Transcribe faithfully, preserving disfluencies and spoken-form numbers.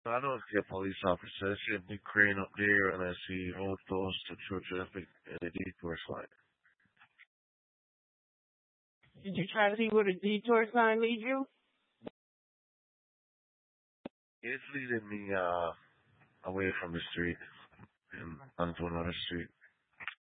I don't see a police officer. I see a big crane up there, and I see autos, the truck traffic, and a detour sign. Did you try to see where the detour sign leads you? It's leading me uh away from the street and onto another street.